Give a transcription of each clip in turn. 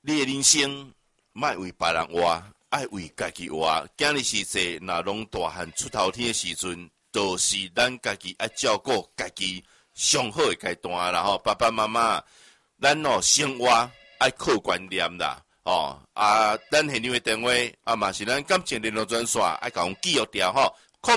你的人生莫为别人活，爱为家己活。今日时势，若拢大汉出头天的时阵，就是咱家己爱照顾家己上好的阶段啦吼。爸爸妈妈，咱生活爱靠观念啦。咱现场的电话嘛是咱感情联络专线，爱甲阮记录掉吼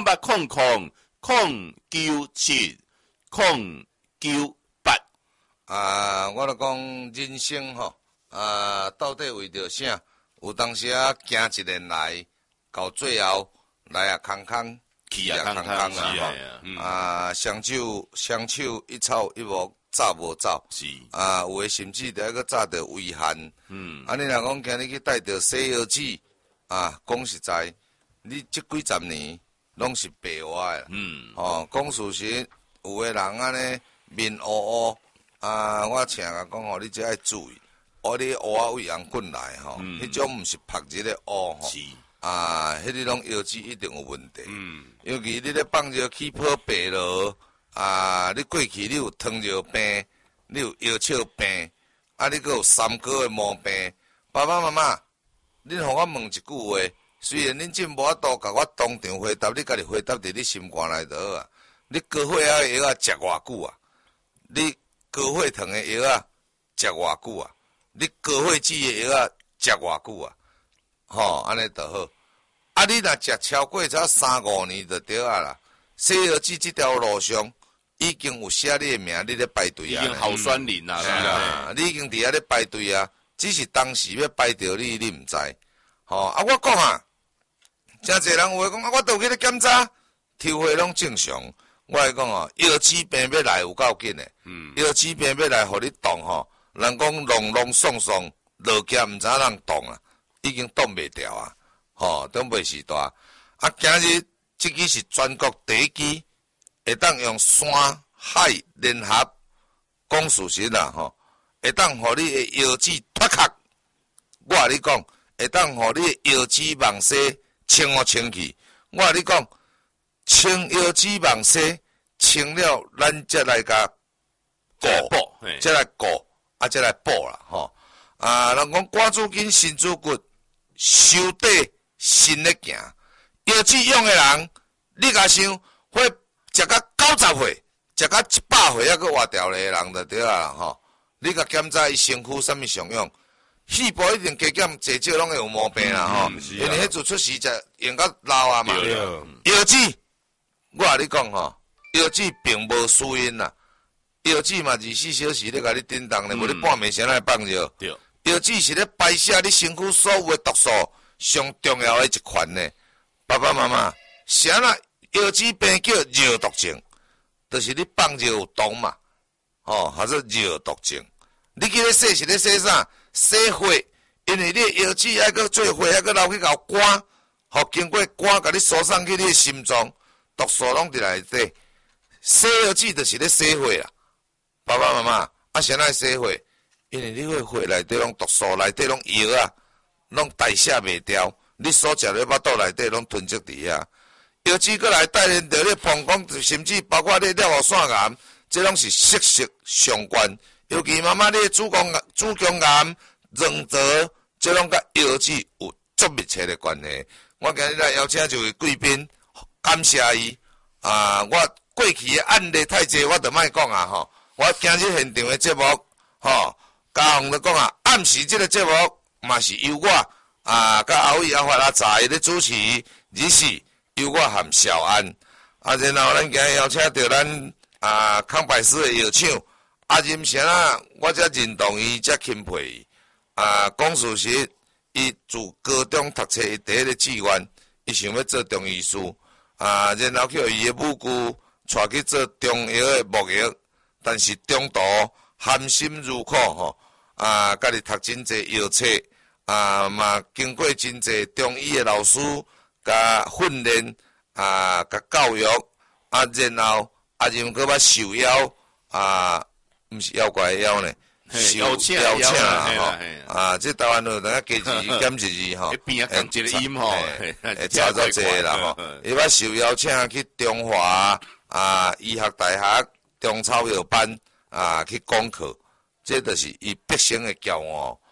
，0800-097-098。 我著讲人生吼，到底为着啥？有当时行一年来，到最后来空空， 去空空啊！双手一草一木，走无走？ 是有诶甚至伫个早着遗憾。你若讲今日去带着西药纸，讲实在，你即几十年拢是白活诶。讲事实，有诶人安尼面乌乌。我请讲吼，你只爱注意，你乌为红滚来吼，迄种毋是曝日的乌吼，迄啲拢腰子一定有问题。尤其你咧放着起泡白落，你过去你有糖尿病，你有腰鞘病，你佫有3个月毛病。爸爸妈妈，恁互我问一句话，虽然恁真无法度甲我当场回答，你家己回答伫你心肝内头啊。你高血压的药食偌久啊？你高血糖的药食偌久啊？你高血脂的药食偌久啊？安尼就好。你若食超过才3-5年就对啦。西药剂这条路上已经有写你的名，你咧排队啊。 已经好酸林啦， 你已经伫遐咧排队啊。只是当时要排着你毋知。我讲真侪人有讲我都有去咧检查，抽血拢正常。我来讲腰子病要来有够紧诶。腰子病要来，互你动人讲隆隆爽爽，落脚毋知人动啊，已经动袂掉啊。都袂时大。今日即支是全国第一支，会当用山海联合讲事实啦，会当互你的腰子脱壳。我甲你讲，会当互你的腰子网丝清去。我甲你讲，清腰子网丝清了，咱才来甲补，才来顾，才来补啦，人讲肝主筋，心主骨，手底心咧行。腰子用的人，你甲想，会食到90岁，食到100岁还佫活掉咧人就对啦你甲检查伊身躯啥物常用，细胞一定加减侪少拢会有毛病啦因为迄阵出时才用到老啊嘛。腰子，我甲你讲腰子并无输因啦，腰子嘛24小时咧甲你叮当咧，无你半暝先来放着。腰子是咧排泄你身躯所有的毒素上重要的一环呢。爸爸妈妈，啥啦？腰子病叫热毒症，就是你放着有毒嘛，或者热毒症。你去咧洗是咧洗啥？洗血，因为你的腰子还佫做血，还佫流去到肝，经过肝甲你输送去你的心脏，毒素拢伫内底。洗腰子就是咧洗血啦。爸爸妈妈，谁来洗血？因为你血内底拢毒素，内底拢药拢代谢袂掉。你所食的腹肚内底拢囤积伫遐，腰子过来带连着你膀胱，甚至包括你尿路腺癌，这拢是息息相关。尤其妈妈你的子宫癌、卵巢，这拢甲腰子有足密切的关系。我今日来邀请一位贵宾，感谢伊。我过去的案例太济，我就莫讲我今日现场的节目，嘉宏就讲暗时这个节目嘛是由我。甲后羿发阿查伊咧主持，日是由我含小安。然后咱今日邀请到咱康百斯的药厂任贤我才认同伊，才钦佩伊。讲事实，伊自高中读册，伊第一个志愿，伊想要做中医师。然后叫伊的母舅带去做中药的牧药，但是中途含辛茹苦家己读真济药册。嘛经过真济中医的老师甲训练，甲教育，然后任佫捌受邀，毋是妖怪的妖呢， 邀请这台湾有等下加字减一字边啊共一个音差足济啦伊捌受邀请去中华医学大学中草药班去讲课，这就是伊毕生的骄傲。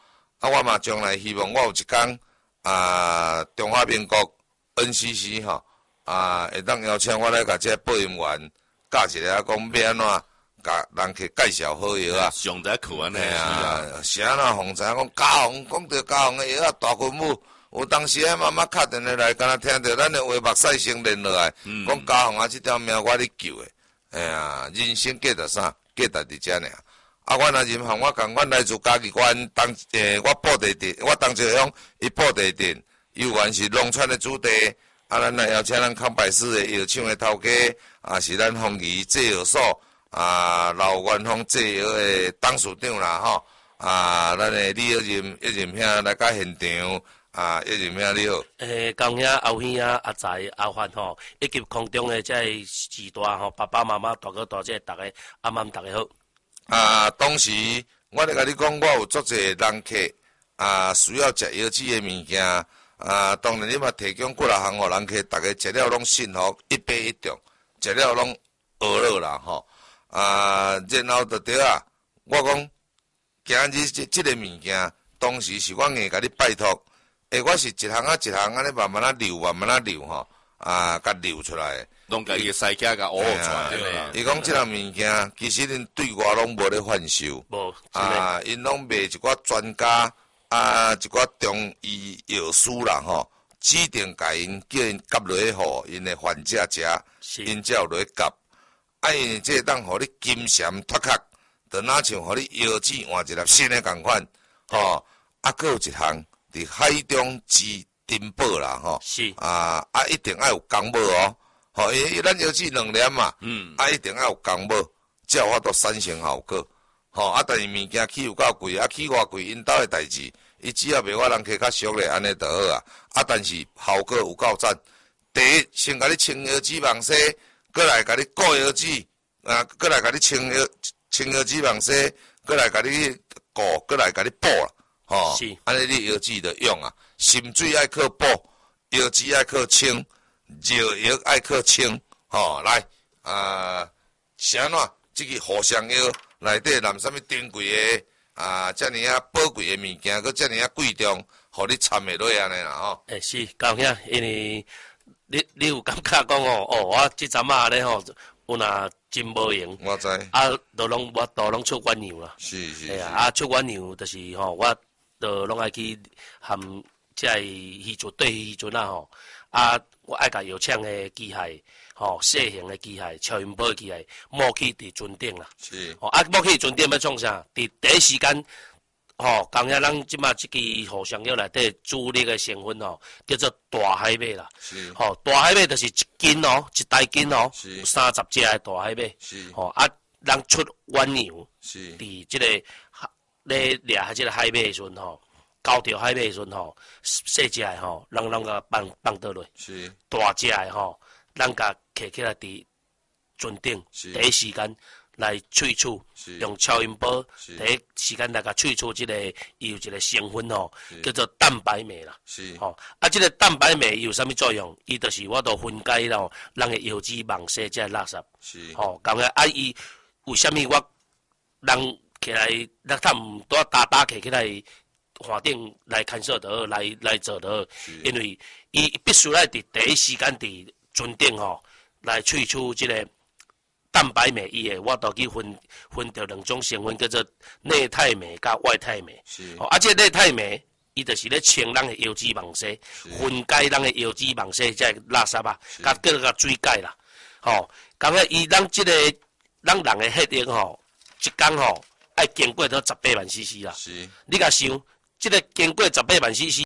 我嘛将来希望我有一天中华民国 NCC 吼会当邀请我来甲这播音员教一下，讲要安怎甲人去介绍好药啊。 上台课安尼是安怎互知影讲家红，讲到家红的药啊，大群母。有当时妈妈敲电话来，敢若听到咱的话目屎先连落来，讲家红这条命我咧救的。人生价值啥？价值伫遮尔。阮若任行，我讲，阮来自嘉义县我布袋镇，我当石乡，伊布袋镇，有原是农村的子弟。咱来邀请咱康百氏的药厂的头家，是咱丰宜制药所，老元丰制药的董事长啦，吼，咱的李一任兄来甲现场，一任兄你好。 公兄、后兄啊、阿财、阿范吼，以及空中的这时代吼，爸爸妈妈、大哥大姐，大家阿妈大家好。 当时我咧甲你讲，我有足侪人客，需要食药剂的物件。当然你嘛提供几啊项互人客，大家食了拢信服，一杯一中，食了拢学了啦吼。然后就对啊，我讲今日即个物件，当时是我硬甲你拜托，我是一项一项安尼慢慢溜吼，甲溜出来。 拢家己西家甲学出来。 伊讲即项物件，其实恁对我拢无咧贩售，因拢卖一寡专家。一寡中医药师啦吼，指定甲因叫因夹落去互因的患者食，因才有落去夹。因为这当互你金蝉脱壳，就若像互你腰子换一粒新的共款，吼。佫有一项伫海中之珍宝啦吼，一定要有公母哦，吼，因为咱腰子2粒嘛，一定要有公母，才有法度产生效果。吼，但是物件起有够贵，起偌贵，因兜的代志，伊只要卖我人客较俗咧，安尼就好啊。但是效果有够赞。第一，先甲你清腰子网洗，过来甲你固腰子，过来甲你清腰子网洗，过来甲你固，过来甲你补啦。吼，安尼你腰子就用啊。心水爱靠补，腰子爱靠清，热药爱靠清。吼，来是安怎？即个互相药。内底含啥物珍贵的遮尔宝贵的物件，佮遮尔贵重，互你掺下落安尼啦吼。 是高兄，因为你有感觉讲我即阵咧吼，有若真无用。 我知。 都拢出远洋啦。 是。 出远洋就是吼，我都拢爱去含即个鱼船对鱼船吼，我爱甲药厂的机械。吼，细型的机械、超音波的机械，摸起伫船顶啦。 是。 摸起船顶要创啥？伫第一时间，讲遐咱即马即支互相药内底主力的成分叫做大海马啦。 是。 大海马就是一斤一大斤是。 有30只的大海马。 是。 咱出远洋。 是。 伫即个咧掠即个海马的时阵交着海马的时阵细只的人甲放倒落。是。大只的咱甲摕起来伫船顶，第一时间来萃取，用超音波第一时间来甲萃取即个有一个成分叫做蛋白酶啦。即个蛋白酶有啥物作用？伊就是我都分解了咱的腰子、网丝这垃圾。咁个伊为虾米我人起来，咱他毋多打起来岸顶来看守得好，来做得好，因为伊必须来伫第一时间伫船顶来萃取即个蛋白酶以后，我都去分着2种成分，叫做内态酶甲外态酶。即个内态酶，伊就是咧清咱的腰子网丝，分解咱的腰子网丝即个垃圾甲水解啦。咁个伊咱即个咱人的血液一工爱经过到18万 CC 啦。你甲想，即个经过18万 CC，